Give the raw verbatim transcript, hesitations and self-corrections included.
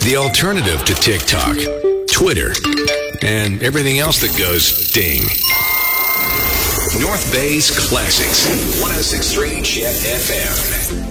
the alternative to TikTok, Twitter, and everything else that goes ding. North Bay's Classics, one oh six point three Jet F M.